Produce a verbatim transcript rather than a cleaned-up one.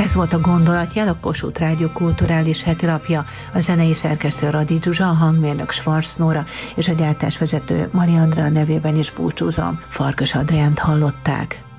Ez volt a Gondolatjel, a Kossuth Rádió kulturális hetilapja. A zenei szerkesztő Radi Zsuzsa, a hangmérnök Schwarz Nóra és a gyártásvezető Mali Andrea nevében is búcsúzom. Farkas Adriánt hallották.